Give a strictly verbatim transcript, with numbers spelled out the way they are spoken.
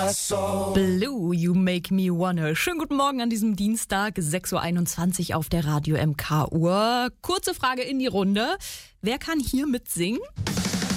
Blue, You Make Me Wanna. Schönen guten Morgen an diesem Dienstag, sechs Uhr einundzwanzig auf der Radio M K Uhr. Kurze Frage in die Runde. Wer kann hier mitsingen?